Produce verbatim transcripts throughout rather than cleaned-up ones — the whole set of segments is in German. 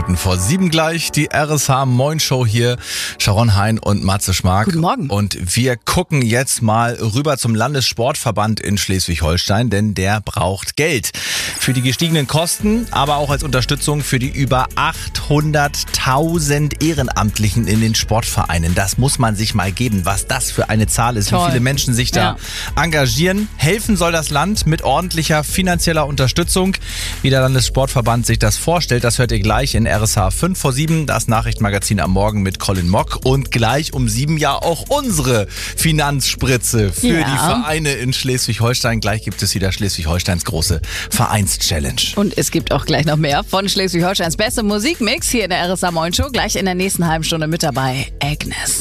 Minuten vor sieben gleich. Die R S H Moin Show hier. Sharon Hein und Matze Schmark. Guten Morgen. Und wir gucken jetzt mal rüber zum Landessportverband in Schleswig-Holstein, denn der braucht Geld. Für die gestiegenen Kosten, aber auch als Unterstützung für die über achthunderttausend Ehrenamtlichen in den Sportvereinen. Das muss man sich mal geben, was das für eine Zahl ist, Toll. Wie viele Menschen sich da Ja. engagieren. Helfen soll das Land mit ordentlicher finanzieller Unterstützung. Wie der Landessportverband sich das vorstellt, das hört ihr gleich in R S H fünf vor sieben, das Nachrichtenmagazin am Morgen mit Colin Mock. Und gleich um sieben ja auch unsere Finanzspritze für Ja. die Vereine in Schleswig-Holstein. Gleich gibt es wieder Schleswig-Holsteins große Vereins-Challenge. Und es gibt auch gleich noch mehr von Schleswig-Holsteins beste Musikmix hier in der R S H Moin Show. Gleich in der nächsten halben Stunde mit dabei Agnes.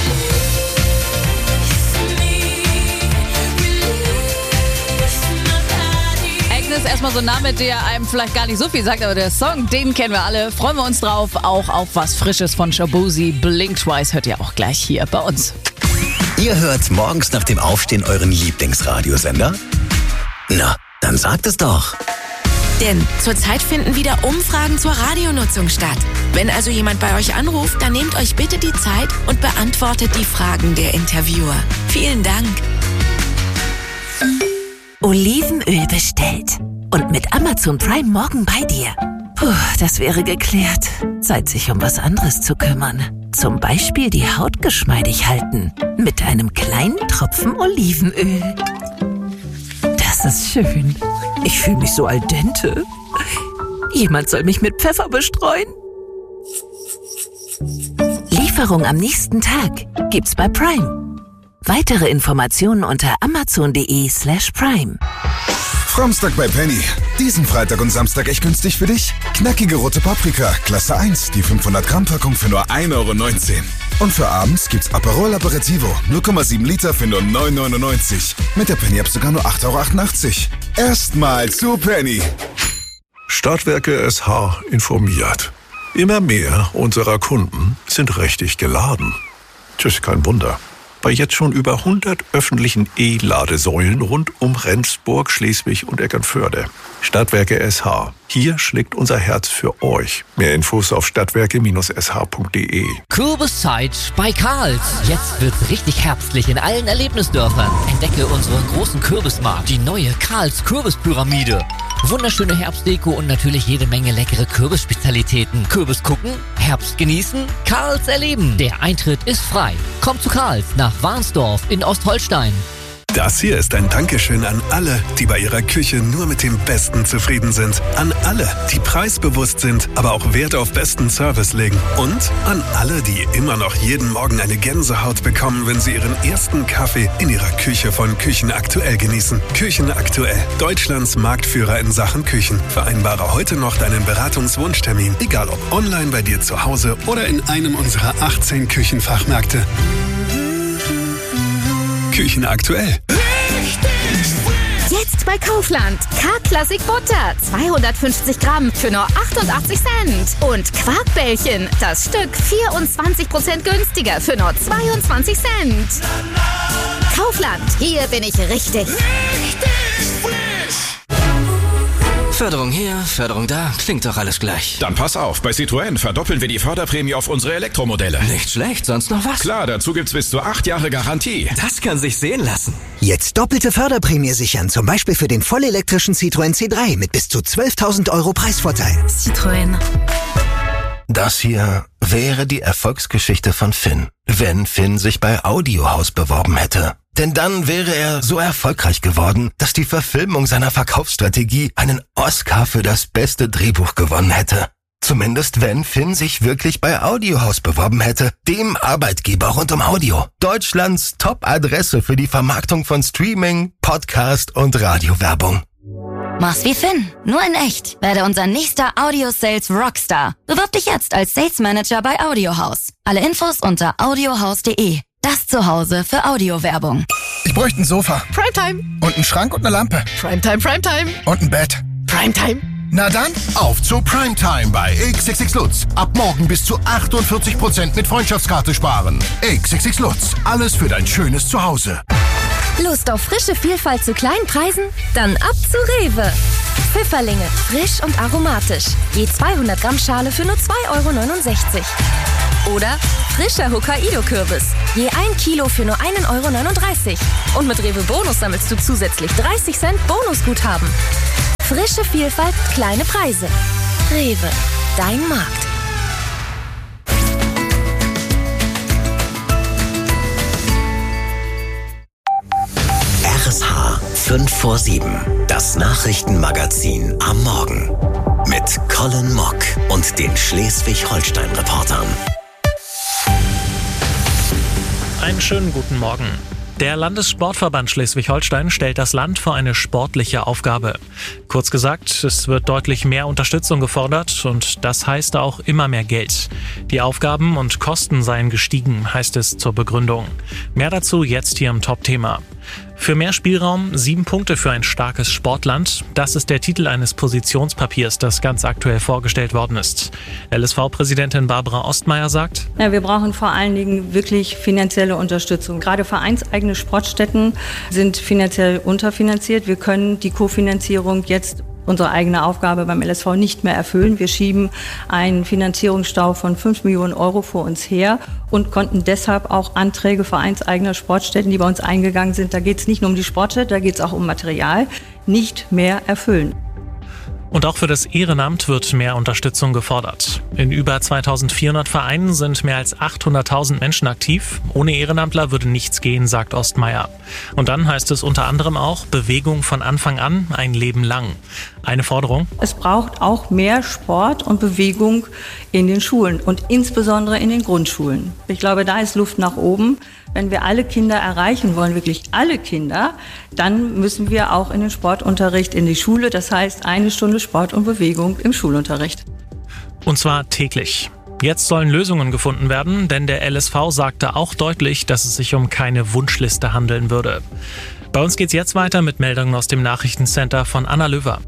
Agnes, erstmal so ein Name, der einem vielleicht gar nicht so viel sagt, aber der Song, den kennen wir alle. Freuen wir uns drauf. Auch auf was Frisches von Shaboozey. Blink Twice hört ihr auch gleich hier bei uns. Ihr hört morgens nach dem Aufstehen euren Lieblingsradiosender? Na, dann sagt es doch. Denn zurzeit finden wieder Umfragen zur Radionutzung statt. Wenn also jemand bei euch anruft, dann nehmt euch bitte die Zeit und beantwortet die Fragen der Interviewer. Vielen Dank. Olivenöl bestellt. Und mit Amazon Prime morgen bei dir. Puh, das wäre geklärt. Zeit, sich um was anderes zu kümmern. Zum Beispiel die Haut geschmeidig halten. Mit einem kleinen Tropfen Olivenöl. Das ist schön. Ich fühle mich so al dente. Jemand soll mich mit Pfeffer bestreuen. Lieferung am nächsten Tag gibt's bei Prime. Weitere Informationen unter amazon.de slash prime. Framstag bei Penny. Diesen Freitag und Samstag echt günstig für dich? Knackige rote Paprika, Klasse eins, die fünfhundert Gramm Packung für nur ein Euro neunzehn. Und für abends gibt's Aperol Aperitivo, null Komma sieben Liter für nur neun Euro neunundneunzig. Mit der Penny-App sogar nur acht Euro achtundachtzig. Erstmal zu Penny. Stadtwerke S H informiert. Immer mehr unserer Kunden sind richtig geladen. Tschüss, kein Wunder. Bei jetzt schon über hundert öffentlichen E-Ladesäulen rund um Rendsburg, Schleswig und Eckernförde. Stadtwerke S H. Hier schlägt unser Herz für euch. Mehr Infos auf stadtwerke Bindestrich s h punkt d e. Kürbiszeit bei Karls. Jetzt wird's richtig herbstlich in allen Erlebnisdörfern. Entdecke unseren großen Kürbismarkt, die neue Karls Kürbispyramide. Wunderschöne Herbstdeko und natürlich jede Menge leckere Kürbisspezialitäten. Kürbis gucken, Herbst genießen, Karls erleben. Der Eintritt ist frei. Kommt zu Karls nach Warnsdorf in Ostholstein. Das hier ist ein Dankeschön an alle, die bei ihrer Küche nur mit dem Besten zufrieden sind. An alle, die preisbewusst sind, aber auch Wert auf besten Service legen. Und an alle, die immer noch jeden Morgen eine Gänsehaut bekommen, wenn sie ihren ersten Kaffee in ihrer Küche von Küchen Aktuell genießen. Küchen Aktuell, Deutschlands Marktführer in Sachen Küchen. Vereinbare heute noch deinen Beratungswunschtermin, egal ob online bei dir zu Hause oder in einem unserer achtzehn Küchenfachmärkte. Küchen Aktuell. Jetzt bei Kaufland. K-Classic Butter. zweihundertfünfzig Gramm für nur achtundachtzig Cent. Und Quarkbällchen. Das Stück vierundzwanzig Prozent günstiger für nur zweiundzwanzig Cent. Kaufland. Hier bin ich richtig. Förderung hier, Förderung da, klingt doch alles gleich. Dann pass auf, bei Citroën verdoppeln wir die Förderprämie auf unsere Elektromodelle. Nicht schlecht, sonst noch was? Klar, dazu gibt's bis zu acht Jahre Garantie. Das kann sich sehen lassen. Jetzt doppelte Förderprämie sichern, zum Beispiel für den vollelektrischen Citroën C drei mit bis zu zwölftausend Euro Preisvorteil. Citroën. Das hier wäre die Erfolgsgeschichte von Finn, wenn Finn sich bei Audiohaus beworben hätte. Denn dann wäre er so erfolgreich geworden, dass die Verfilmung seiner Verkaufsstrategie einen Oscar für das beste Drehbuch gewonnen hätte. Zumindest wenn Finn sich wirklich bei Audiohaus beworben hätte, dem Arbeitgeber rund um Audio. Deutschlands Top-Adresse für die Vermarktung von Streaming, Podcast und Radiowerbung. Mach's wie Finn, nur in echt. Werde unser nächster Audio-Sales Rockstar. Bewirb dich jetzt als Sales Manager bei Audiohaus. Alle Infos unter audiohaus punkt de. Das Zuhause für Audiowerbung. Ich bräuchte ein Sofa. Primetime. Und einen Schrank und eine Lampe. Primetime, Primetime. Und ein Bett. Primetime. Na dann, auf zu Primetime bei X X X Lutz. Ab morgen bis zu achtundvierzig Prozent mit Freundschaftskarte sparen. X X X Lutz. Alles für dein schönes Zuhause. Lust auf frische Vielfalt zu kleinen Preisen? Dann ab zu Rewe. Pfifferlinge, frisch und aromatisch. Je zweihundert Gramm Schale für nur zwei Euro neunundsechzig. Oder frischer Hokkaido-Kürbis. Je ein Kilo für nur ein Euro neununddreißig. Und mit Rewe Bonus sammelst du zusätzlich dreißig Cent Bonusguthaben. Frische Vielfalt, kleine Preise. Rewe, dein Markt. R S H fünf vor sieben. Das Nachrichtenmagazin am Morgen. Mit Colin Mock und den Schleswig-Holstein-Reportern. Einen schönen guten Morgen. Der Landessportverband Schleswig-Holstein stellt das Land vor eine sportliche Aufgabe. Kurz gesagt, es wird deutlich mehr Unterstützung gefordert und das heißt auch immer mehr Geld. Die Aufgaben und Kosten seien gestiegen, heißt es zur Begründung. Mehr dazu jetzt hier im Top-Thema. Für mehr Spielraum, sieben Punkte für ein starkes Sportland. Das ist der Titel eines Positionspapiers, das ganz aktuell vorgestellt worden ist. L S V-Präsidentin Barbara Ostmeier sagt: Ja, wir brauchen vor allen Dingen wirklich finanzielle Unterstützung. Gerade vereinseigene Sportstätten sind finanziell unterfinanziert. Wir können die Kofinanzierung jetzt, unsere eigene Aufgabe beim L S V, nicht mehr erfüllen. Wir schieben einen Finanzierungsstau von fünf Millionen Euro vor uns her und konnten deshalb auch Anträge vereinseigener Sportstätten, die bei uns eingegangen sind, da geht es nicht nur um die Sportstätte, da geht es auch um Material, nicht mehr erfüllen. Und auch für das Ehrenamt wird mehr Unterstützung gefordert. In über zweitausendvierhundert Vereinen sind mehr als achthunderttausend Menschen aktiv. Ohne Ehrenamtler würde nichts gehen, sagt Ostmeier. Und dann heißt es unter anderem auch Bewegung von Anfang an, ein Leben lang. Eine Forderung: Es braucht auch mehr Sport und Bewegung in den Schulen und insbesondere in den Grundschulen. Ich glaube, da ist Luft nach oben. Wenn wir alle Kinder erreichen wollen, wirklich alle Kinder, dann müssen wir auch in den Sportunterricht in die Schule. Das heißt, eine Stunde Sport und Bewegung im Schulunterricht. Und zwar täglich. Jetzt sollen Lösungen gefunden werden, denn der L S V sagte auch deutlich, dass es sich um keine Wunschliste handeln würde. Bei uns geht's jetzt weiter mit Meldungen aus dem Nachrichtencenter von Anna Löwer.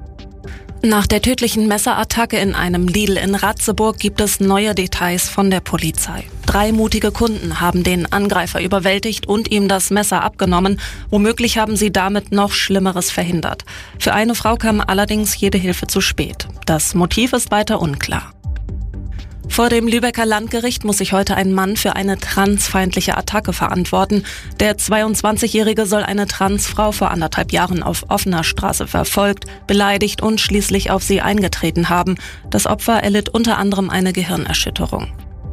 Nach der tödlichen Messerattacke in einem Lidl in Ratzeburg gibt es neue Details von der Polizei. Drei mutige Kunden haben den Angreifer überwältigt und ihm das Messer abgenommen. Womöglich haben sie damit noch Schlimmeres verhindert. Für eine Frau kam allerdings jede Hilfe zu spät. Das Motiv ist weiter unklar. Vor dem Lübecker Landgericht muss sich heute ein Mann für eine transfeindliche Attacke verantworten. Der zweiundzwanzigjährige soll eine Transfrau vor anderthalb Jahren auf offener Straße verfolgt, beleidigt und schließlich auf sie eingetreten haben. Das Opfer erlitt unter anderem eine Gehirnerschütterung.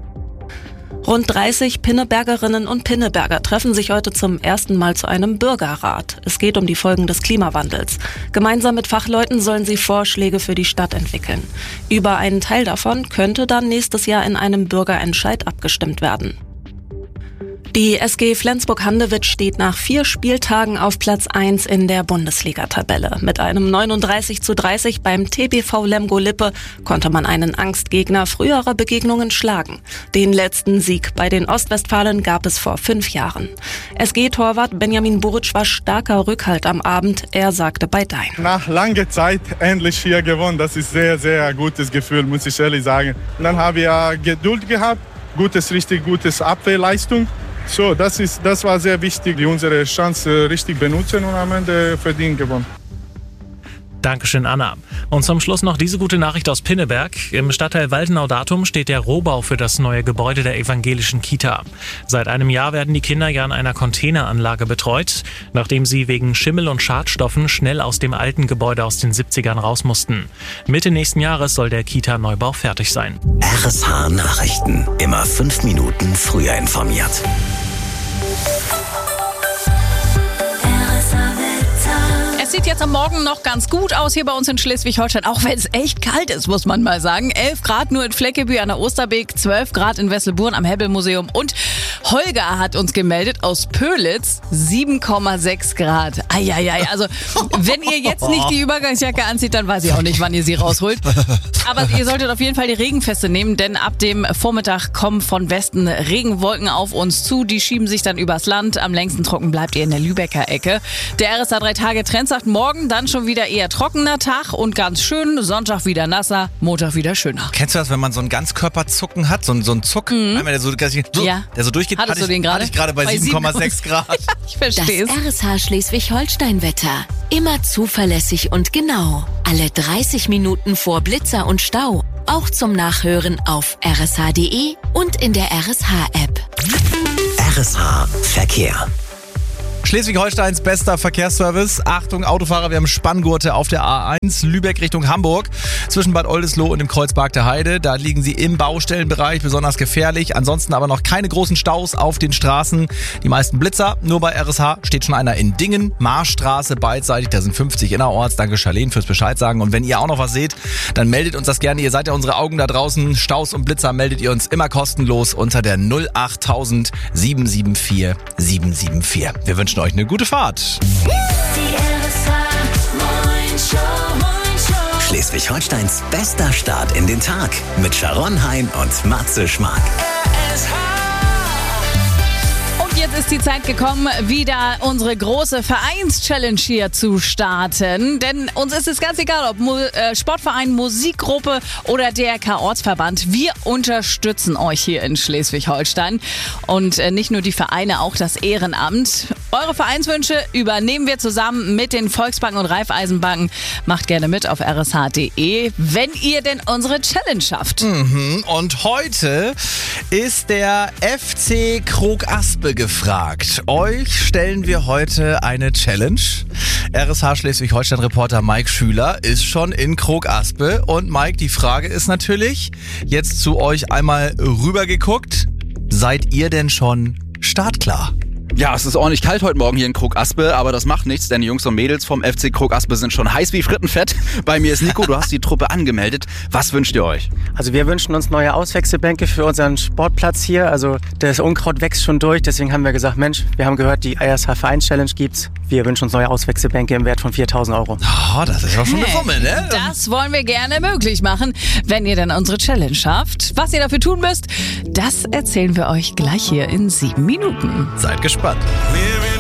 Rund dreißig Pinnebergerinnen und Pinneberger treffen sich heute zum ersten Mal zu einem Bürgerrat. Es geht um die Folgen des Klimawandels. Gemeinsam mit Fachleuten sollen sie Vorschläge für die Stadt entwickeln. Über einen Teil davon könnte dann nächstes Jahr in einem Bürgerentscheid abgestimmt werden. Die S G Flensburg-Handewitt steht nach vier Spieltagen auf Platz eins in der Bundesliga-Tabelle. Mit einem neununddreißig zu dreißig beim T B V Lemgo-Lippe konnte man einen Angstgegner früherer Begegnungen schlagen. Den letzten Sieg bei den Ostwestfalen gab es vor fünf Jahren. S G-Torwart Benjamin Buric war starker Rückhalt am Abend. Er sagte bei Dein: Nach langer Zeit endlich hier gewonnen. Das ist sehr, sehr gutes Gefühl, muss ich ehrlich sagen. Und dann haben wir Geduld gehabt, gutes, richtig gutes Abwehrleistung. So, das ist, das war sehr wichtig, die unsere Chance richtig benutzen und am Ende verdient gewonnen. Dankeschön, Anna. Und zum Schluss noch diese gute Nachricht aus Pinneberg. Im Stadtteil Waldenau-Datum steht der Rohbau für das neue Gebäude der evangelischen Kita. Seit einem Jahr werden die Kinder ja in einer Containeranlage betreut, nachdem sie wegen Schimmel und Schadstoffen schnell aus dem alten Gebäude aus den siebzigern raus mussten. Mitte nächsten Jahres soll der Kita-Neubau fertig sein. R S H Nachrichten. Immer fünf Minuten früher informiert. Es sieht jetzt am Morgen noch ganz gut aus hier bei uns in Schleswig-Holstein, auch wenn es echt kalt ist, muss man mal sagen. elf Grad nur in Fleckebü an der Osterbeek, zwölf Grad in Wesselburn am Hebbelmuseum und Holger hat uns gemeldet aus Pölitz, sieben Komma sechs Grad. Eieiei, also wenn ihr jetzt nicht die Übergangsjacke anzieht, dann weiß ich auch nicht, wann ihr sie rausholt. Aber ihr solltet auf jeden Fall die Regenfeste nehmen, denn ab dem Vormittag kommen von Westen Regenwolken auf uns zu. Die schieben sich dann übers Land. Am längsten trocken bleibt ihr in der Lübecker Ecke. Der R S A drei Tage Trend sagt morgen dann schon wieder eher trockener Tag und ganz schön. Sonntag wieder nasser, Montag wieder schöner. Kennst du das, wenn man so ein Ganzkörperzucken hat? So ein, so ein Zucken, mhm. der, so, so, ja. der so durchgeht? ich, Hattest hatte du den gerade? Hatte ich gerade bei, bei sieben Komma sechs Grad. Ich verstehe es. Das R S H Schleswig-Holstein-Wetter. Immer zuverlässig und genau. Alle dreißig Minuten vor Blitzer und Stau. Auch zum Nachhören auf r s h punkt d e und in der R S H-App. R S H Verkehr. Schleswig-Holsteins bester Verkehrsservice. Achtung, Autofahrer, wir haben Spanngurte auf der A eins, Lübeck Richtung Hamburg. Zwischen Bad Oldesloe und dem Kreuzberg der Heide. Da liegen sie im Baustellenbereich, besonders gefährlich. Ansonsten aber noch keine großen Staus auf den Straßen. Die meisten Blitzer. Nur bei R S H steht schon einer in Dingen. Marschstraße beidseitig, da sind fünfzig innerorts. Danke Charlene fürs Bescheid sagen. Und wenn ihr auch noch was seht, dann meldet uns das gerne. Ihr seid ja unsere Augen da draußen. Staus und Blitzer meldet ihr uns immer kostenlos unter der null acht tausend sieben sieben vier sieben sieben vier. Wir wünschen euch eine gute Fahrt. Schleswig-Holsteins bester Start in den Tag mit Sharon Hein und Matze Schmark. Und jetzt ist die Zeit gekommen, wieder unsere große Vereins-Challenge hier zu starten. Denn uns ist es ganz egal, ob Mu- äh, Sportverein, Musikgruppe oder D R K-Ortsverband. Wir unterstützen euch hier in Schleswig-Holstein. Und äh, nicht nur die Vereine, auch das Ehrenamt. Eure Vereinswünsche übernehmen wir zusammen mit den Volksbanken und Raiffeisenbanken. Macht gerne mit auf r s h punkt d e, wenn ihr denn unsere Challenge schafft. Mhm. Und heute ist der F C Krog-Aspe gefragt. Euch stellen wir heute eine Challenge. R S H Schleswig-Holstein-Reporter Mike Schüler ist schon in Krog-Aspe. Und Mike, die Frage ist natürlich, jetzt zu euch einmal rübergeguckt. Seid ihr denn schon startklar? Ja, es ist ordentlich kalt heute Morgen hier in Krog-Aspe, aber das macht nichts, denn die Jungs und Mädels vom F C Krog-Aspe sind schon heiß wie Frittenfett. Bei mir ist Nico, du hast die Truppe angemeldet. Was wünscht ihr euch? Also wir wünschen uns neue Auswechselbänke für unseren Sportplatz hier. Also das Unkraut wächst schon durch, deswegen haben wir gesagt, Mensch, wir haben gehört, die R S H Vereins-Challenge gibt's. Wir wünschen uns neue Auswechselbänke im Wert von viertausend Euro. Oh, das ist ja schon eine Summe, ne? Das wollen wir gerne möglich machen, wenn ihr dann unsere Challenge schafft. Was ihr dafür tun müsst, das erzählen wir euch gleich hier in sieben Minuten. Seid gespannt.